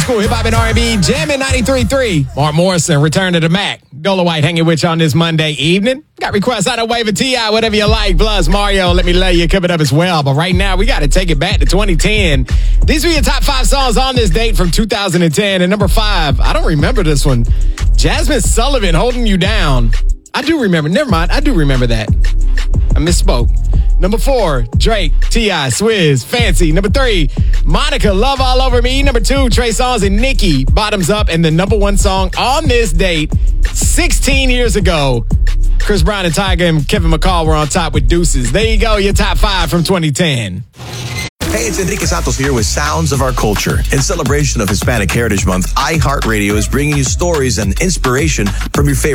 school hip-hop and R&B, jamming 93.3. Mark Morrison, Return to the Mac. Dolomite hanging with you on this Monday evening. Got requests out of Wave of T.I., whatever you like. Plus, Mario, Let Me Love You, coming up as well. But right now, we got to take it back to 2010. These were your top 5 songs on this date from 2010. And number 5, I don't remember this one. Jasmine Sullivan, Holding You Down. I do remember. Never mind. I do remember that. I misspoke. Number 4, Drake, T.I., Swizz, Fancy. Number 3, Monica, Love All Over Me. Number 2, Trey Songz and Nicki, Bottoms Up. And the number 1 song on this date, 16 years ago, Chris Brown and Tyga and Kevin McCall were on top with Deuces. There you go, your top 5 from 2010. Hey, it's Enrique Santos here with Sounds of Our Culture. In celebration of Hispanic Heritage Month, iHeartRadio is bringing you stories and inspiration from your favorite